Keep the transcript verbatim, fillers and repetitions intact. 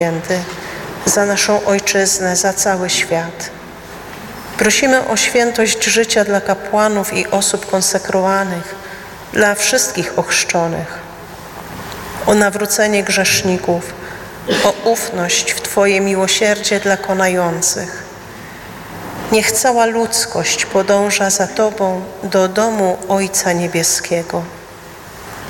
Święty, za naszą Ojczyznę, za cały świat. Prosimy o świętość życia dla kapłanów i osób konsekrowanych, dla wszystkich ochrzczonych, o nawrócenie grzeszników, o ufność w Twoje miłosierdzie dla konających. Niech cała ludzkość podąża za Tobą do domu Ojca Niebieskiego.